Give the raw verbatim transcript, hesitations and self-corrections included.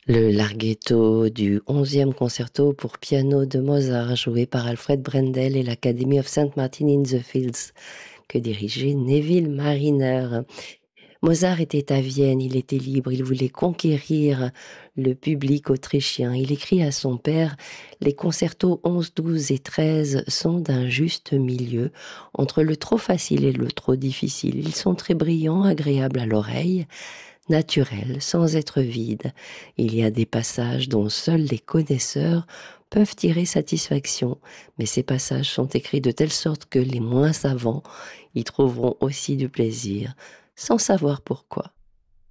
Le larghetto du onzième concerto pour piano de Mozart, joué par Alfred Brendel et l'Academy of Saint Martin in the Fields, que dirigeait Neville Marriner. Mozart était à Vienne, il était libre, il voulait conquérir le public autrichien. Il écrit à son père: les concertos onze, douze et treize sont d'un juste milieu, entre le trop facile et le trop difficile. Ils sont très brillants, agréables à l'oreille, naturels, sans être vides. Il y a des passages dont seuls les connaisseurs peuvent tirer satisfaction, mais ces passages sont écrits de telle sorte que les moins savants y trouveront aussi du plaisir, sans savoir pourquoi.